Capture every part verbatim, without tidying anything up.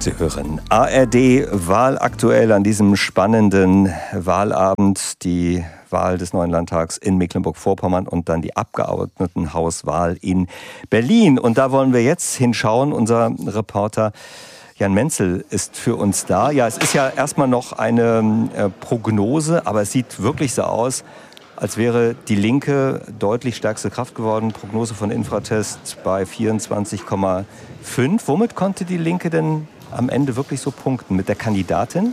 Sie hören A R D Wahlaktuell an diesem spannenden Wahlabend. Die Wahl des neuen Landtags in Mecklenburg-Vorpommern und dann die Abgeordnetenhauswahl in Berlin. Und da wollen wir jetzt hinschauen. Unser Reporter Jan Menzel ist für uns da. Ja, es ist ja erstmal noch eine äh, Prognose, aber es sieht wirklich so aus, als wäre die Linke deutlich stärkste Kraft geworden. Prognose von Infratest bei vierundzwanzig Komma fünf. Womit konnte die Linke denn am Ende wirklich so punkten? Mit der Kandidatin?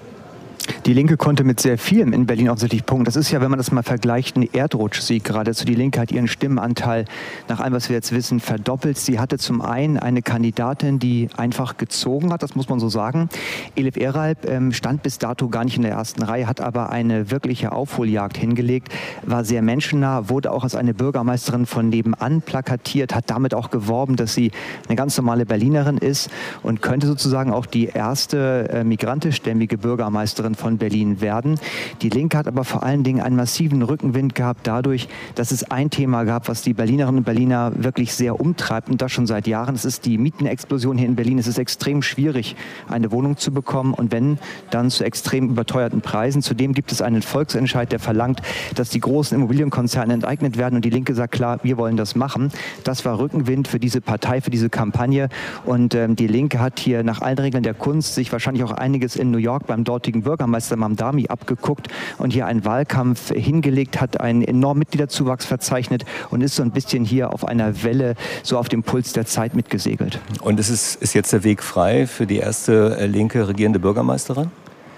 Die Linke konnte mit sehr vielem in Berlin offensichtlich punkten. Das ist ja, wenn man das mal vergleicht, ein Erdrutschsieg geradezu. Die Linke hat ihren Stimmenanteil, nach allem, was wir jetzt wissen, verdoppelt. Sie hatte zum einen eine Kandidatin, die einfach gezogen hat, das muss man so sagen. Elif Eralp ähm, stand bis dato gar nicht in der ersten Reihe, hat aber eine wirkliche Aufholjagd hingelegt, war sehr menschennah, wurde auch als eine Bürgermeisterin von nebenan plakatiert, hat damit auch geworben, dass sie eine ganz normale Berlinerin ist und könnte sozusagen auch die erste äh, migrantischstämmige Bürgermeisterin von Berlin werden. Die Linke hat aber vor allen Dingen einen massiven Rückenwind gehabt dadurch, dass es ein Thema gab, was die Berlinerinnen und Berliner wirklich sehr umtreibt und das schon seit Jahren. Es ist die Mietenexplosion hier in Berlin. Es ist extrem schwierig, eine Wohnung zu bekommen und wenn, dann zu extrem überteuerten Preisen. Zudem gibt es einen Volksentscheid, der verlangt, dass die großen Immobilienkonzerne enteignet werden und die Linke sagt klar, wir wollen das machen. Das war Rückenwind für diese Partei, für diese Kampagne und ähm, die Linke hat hier nach allen Regeln der Kunst sich wahrscheinlich auch einiges in New York beim dortigen Bürgermeister Mamdani abgeguckt und hier einen Wahlkampf hingelegt, hat einen enormen Mitgliederzuwachs verzeichnet und ist so ein bisschen hier auf einer Welle, so auf dem Puls der Zeit mitgesegelt. Und ist, es, ist jetzt der Weg frei für die erste äh, linke regierende Bürgermeisterin?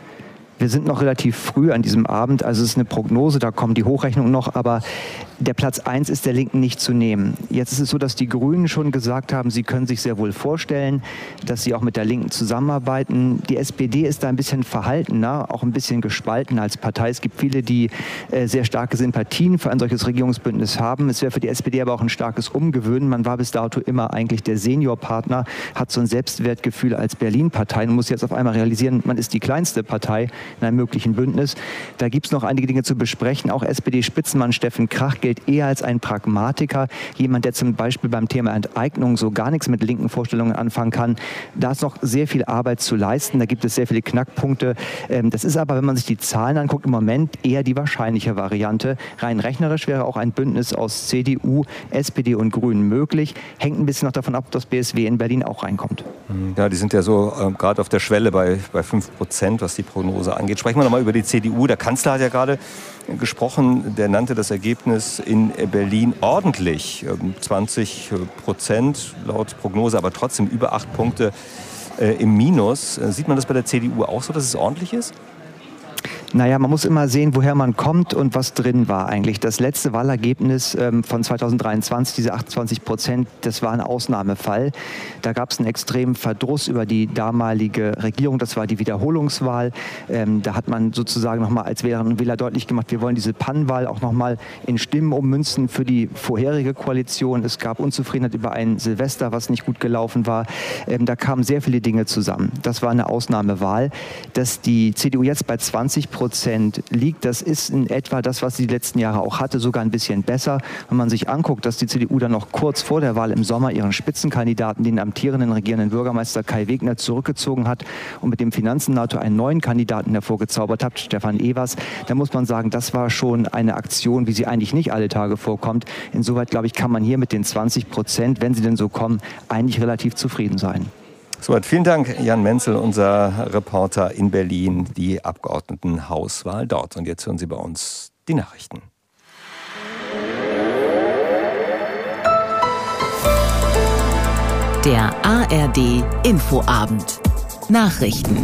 Wir sind noch relativ früh an diesem Abend, also es ist eine Prognose, da kommen die Hochrechnungen noch, aber der Platz eins ist der Linken nicht zu nehmen. Jetzt ist es so, dass die Grünen schon gesagt haben, sie können sich sehr wohl vorstellen, dass sie auch mit der Linken zusammenarbeiten. Die S P D ist da ein bisschen verhaltener, auch ein bisschen gespalten als Partei. Es gibt viele, die äh, sehr starke Sympathien für ein solches Regierungsbündnis haben. Es wäre für die S P D aber auch ein starkes Umgewöhnen. Man war bis dato immer eigentlich der Seniorpartner, hat so ein Selbstwertgefühl als Berlin-Partei und muss jetzt auf einmal realisieren, man ist die kleinste Partei in einem möglichen Bündnis. Da gibt es noch einige Dinge zu besprechen. Auch S P D-Spitzenmann Steffen Krach gilt eher als ein Pragmatiker. Jemand, der zum Beispiel beim Thema Enteignung so gar nichts mit linken Vorstellungen anfangen kann. Da ist noch sehr viel Arbeit zu leisten. Da gibt es sehr viele Knackpunkte. Das ist aber, wenn man sich die Zahlen anguckt, im Moment eher die wahrscheinliche Variante. Rein rechnerisch wäre auch ein Bündnis aus C D U, S P D und Grünen möglich. Hängt ein bisschen noch davon ab, ob das B S W in Berlin auch reinkommt. Ja, die sind ja so äh, gerade auf der Schwelle bei, bei fünf Prozent, was die Prognose angeht. Sprechen wir noch mal über die C D U. Der Kanzler hat ja gerade gesprochen, der nannte das Ergebnis in Berlin ordentlich. zwanzig Prozent laut Prognose, aber trotzdem über acht Punkte äh, im Minus. Sieht man das bei der C D U auch so, dass es ordentlich ist? Naja, man muss immer sehen, woher man kommt und was drin war eigentlich. Das letzte Wahlergebnis ähm, von zweitausenddreiundzwanzig, diese achtundzwanzig Prozent, das war ein Ausnahmefall. Da gab es einen extremen Verdruss über die damalige Regierung. Das war die Wiederholungswahl. Ähm, da hat man sozusagen nochmal als Wählerinnen und Wähler deutlich gemacht, wir wollen diese Pannenwahl auch nochmal in Stimmen ummünzen für die vorherige Koalition. Es gab Unzufriedenheit über ein Silvester, was nicht gut gelaufen war. Ähm, da kamen sehr viele Dinge zusammen. Das war eine Ausnahmewahl. Dass die C D U jetzt bei zwanzig Prozent liegt, das ist in etwa das, was sie die letzten Jahre auch hatte, sogar ein bisschen besser. Wenn man sich anguckt, dass die C D U dann noch kurz vor der Wahl im Sommer ihren Spitzenkandidaten, den amtierenden regierenden Bürgermeister Kai Wegner, zurückgezogen hat und mit dem Finanzsenator einen neuen Kandidaten hervorgezaubert hat, Stefan Evers, dann muss man sagen, das war schon eine Aktion, wie sie eigentlich nicht alle Tage vorkommt. Insoweit, glaube ich, kann man hier mit den zwanzig Prozent, wenn sie denn so kommen, eigentlich relativ zufrieden sein. Soweit. Vielen Dank, Jan Menzel, unser Reporter in Berlin, die Abgeordnetenhauswahl dort. Und jetzt hören Sie bei uns die Nachrichten. Der A R D Infoabend. Nachrichten.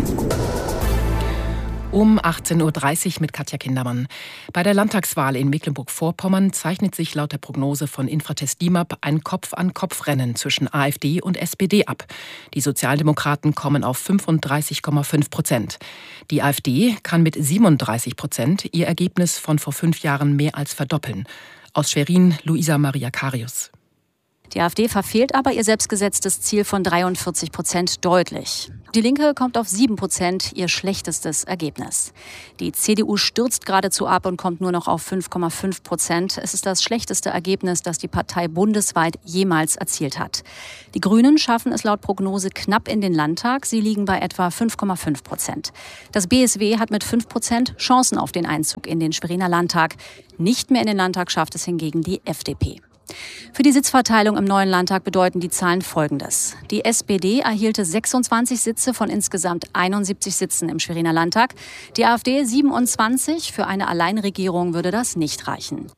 Um achtzehn Uhr dreißig mit Katja Kindermann. Bei der Landtagswahl in Mecklenburg-Vorpommern zeichnet sich laut der Prognose von Infratest D I M A P ein Kopf-an-Kopf-Rennen zwischen AfD und S P D ab. Die Sozialdemokraten kommen auf fünfunddreißig Komma fünf Prozent. Die AfD kann mit siebenunddreißig Prozent ihr Ergebnis von vor fünf Jahren mehr als verdoppeln. Aus Schwerin, Luisa Maria Karius. Die AfD verfehlt aber ihr selbstgesetztes Ziel von dreiundvierzig Prozent deutlich. Die Linke kommt auf sieben Prozent, ihr schlechtestes Ergebnis. Die C D U stürzt geradezu ab und kommt nur noch auf fünf Komma fünf Prozent. Es ist das schlechteste Ergebnis, das die Partei bundesweit jemals erzielt hat. Die Grünen schaffen es laut Prognose knapp in den Landtag. Sie liegen bei etwa fünf Komma fünf Prozent. Das B S W hat mit fünf Prozent Chancen auf den Einzug in den Schweriner Landtag. Nicht mehr in den Landtag schafft es hingegen die F D P. Für die Sitzverteilung im neuen Landtag bedeuten die Zahlen Folgendes. Die S P D erhielte sechsundzwanzig Sitze von insgesamt einundsiebzig Sitzen im Schweriner Landtag. Die AfD siebenundzwanzig. Für eine Alleinregierung würde das nicht reichen.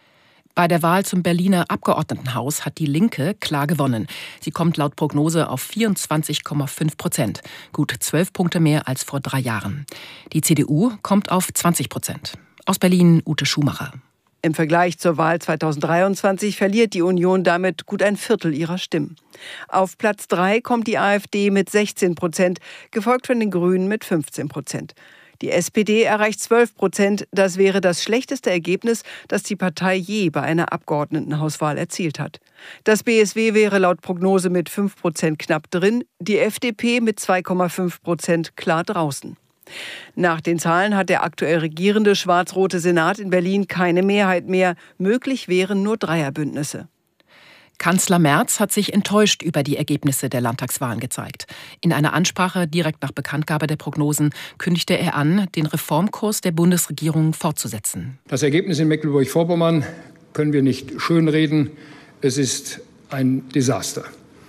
Bei der Wahl zum Berliner Abgeordnetenhaus hat die Linke klar gewonnen. Sie kommt laut Prognose auf vierundzwanzig Komma fünf Prozent. Gut zwölf Punkte mehr als vor drei Jahren. Die C D U kommt auf zwanzig Prozent. Aus Berlin Ute Schumacher. Im Vergleich zur Wahl zweitausenddreiundzwanzig verliert die Union damit gut ein Viertel ihrer Stimmen. Auf Platz drei kommt die AfD mit sechzehn Prozent, gefolgt von den Grünen mit fünfzehn Prozent. Die S P D erreicht zwölf Prozent. Das wäre das schlechteste Ergebnis, das die Partei je bei einer Abgeordnetenhauswahl erzielt hat. Das B S W wäre laut Prognose mit fünf Prozent knapp drin, die F D P mit zwei Komma fünf Prozent klar draußen. Nach den Zahlen hat der aktuell regierende schwarz-rote Senat in Berlin keine Mehrheit mehr. Möglich wären nur Dreierbündnisse. Kanzler Merz hat sich enttäuscht über die Ergebnisse der Landtagswahlen gezeigt. In einer Ansprache direkt nach Bekanntgabe der Prognosen kündigte er an, den Reformkurs der Bundesregierung fortzusetzen. Das Ergebnis in Mecklenburg-Vorpommern können wir nicht schönreden. Es ist ein Desaster.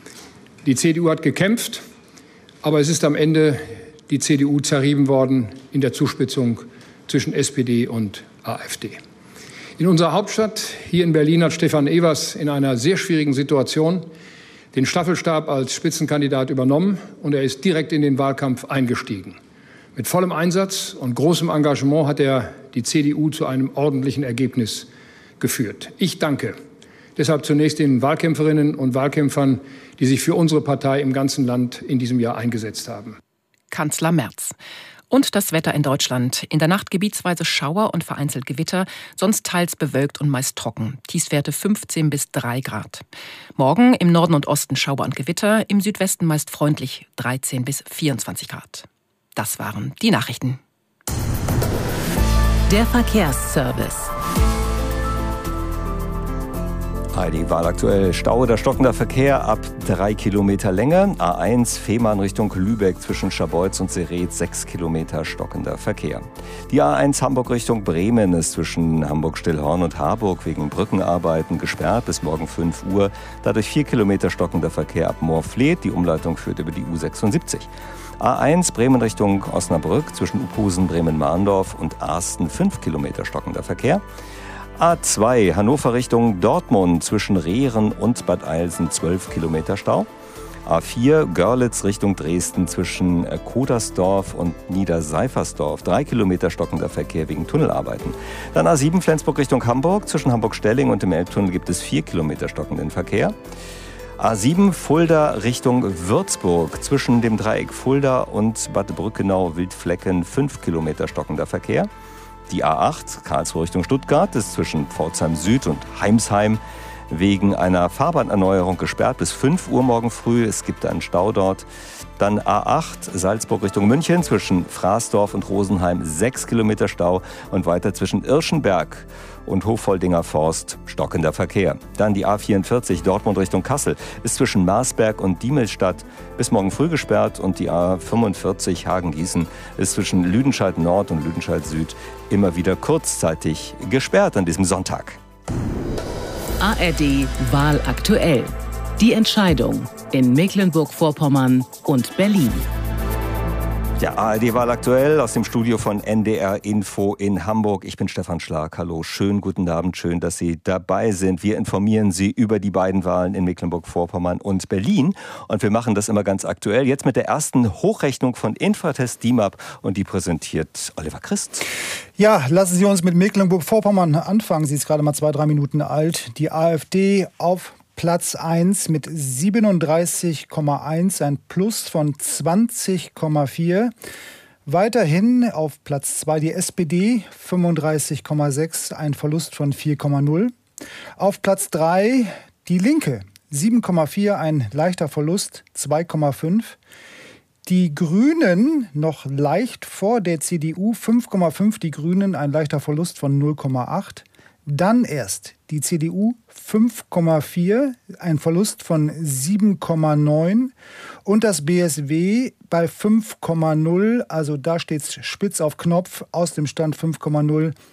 Die C D U hat gekämpft, aber es ist am Ende die C D U zerrieben worden in der Zuspitzung zwischen S P D und AfD. In unserer Hauptstadt, hier in Berlin, hat Stefan Evers in einer sehr schwierigen Situation den Staffelstab als Spitzenkandidat übernommen und er ist direkt in den Wahlkampf eingestiegen. Mit vollem Einsatz und großem Engagement hat er die C D U zu einem ordentlichen Ergebnis geführt. Ich danke deshalb zunächst den Wahlkämpferinnen und Wahlkämpfern, die sich für unsere Partei im ganzen Land in diesem Jahr eingesetzt haben. Kanzler Merz. Und das Wetter in Deutschland. In der Nacht gebietsweise Schauer und vereinzelt Gewitter, sonst teils bewölkt und meist trocken. Tiefstwerte fünfzehn bis drei Grad. Morgen im Norden und Osten Schauer und Gewitter, im Südwesten meist freundlich dreizehn bis vierundzwanzig Grad. Das waren die Nachrichten. Der Verkehrsservice. Die Wahl aktuell. Stau oder stockender Verkehr ab drei Kilometer Länge. A eins Fehmarn Richtung Lübeck zwischen Scharbeutz und Sereď sechs Kilometer stockender Verkehr. Die A eins Hamburg Richtung Bremen ist zwischen Hamburg-Stillhorn und Harburg wegen Brückenarbeiten gesperrt bis morgen fünf Uhr. Dadurch vier Kilometer stockender Verkehr ab Moorfleet. Die Umleitung führt über die U sechsundsiebzig. A eins Bremen Richtung Osnabrück zwischen Uphusen, Bremen-Mahndorf und Arsten fünf Kilometer stockender Verkehr. A zwei Hannover Richtung Dortmund zwischen Rehren und Bad Eilsen zwölf Kilometer Stau. A vier Görlitz Richtung Dresden zwischen Kodersdorf und Niederseifersdorf drei Kilometer stockender Verkehr wegen Tunnelarbeiten. Dann A sieben Flensburg Richtung Hamburg zwischen Hamburg-Stelling und dem Elbtunnel gibt es vier Kilometer stockenden Verkehr. A sieben Fulda Richtung Würzburg zwischen dem Dreieck Fulda und Bad Brückenau-Wildflecken fünf Kilometer stockender Verkehr. Die A acht Karlsruhe Richtung Stuttgart ist zwischen Pforzheim Süd und Heimsheim wegen einer Fahrbahnerneuerung gesperrt bis fünf Uhr morgen früh. Es gibt einen Stau dort. Dann A acht Salzburg Richtung München zwischen Fraßdorf und Rosenheim sechs Kilometer Stau und weiter zwischen Irschenberg und Hoffoldinger Forst stockender Verkehr. Dann die A vierundvierzig Dortmund Richtung Kassel ist zwischen Marsberg und Diemelstadt bis morgen früh gesperrt und die A fünfundvierzig Hagen-Gießen ist zwischen Lüdenscheid Nord und Lüdenscheid Süd immer wieder kurzzeitig gesperrt an diesem Sonntag. A R D Wahl aktuell. Die Entscheidung in Mecklenburg-Vorpommern und Berlin. Ja, A R D-Wahl aktuell aus dem Studio von N D R Info in Hamburg. Ich bin Stefan Schlag. Hallo, schönen guten Abend, schön, dass Sie dabei sind. Wir informieren Sie über die beiden Wahlen in Mecklenburg-Vorpommern und Berlin. Und wir machen das immer ganz aktuell. Jetzt mit der ersten Hochrechnung von Infratest D I M A P und die präsentiert Oliver Christ. Ja, lassen Sie uns mit Mecklenburg-Vorpommern anfangen. Sie ist gerade mal zwei, drei Minuten alt. Die AfD auf Platz eins mit siebenunddreißig Komma eins, ein Plus von zwanzig Komma vier. Weiterhin auf Platz zwei die S P D, fünfunddreißig Komma sechs, ein Verlust von vier Komma null. Auf Platz drei die Linke, sieben Komma vier, ein leichter Verlust zwei Komma fünf. Die Grünen noch leicht vor der C D U, fünf Komma fünf, die Grünen ein leichter Verlust von null Komma acht. Dann erst die C D U fünf Komma vier, ein Verlust von sieben Komma neun und das B S W bei fünf Komma null, also da steht es spitz auf Knopf, aus dem Stand fünf Komma null,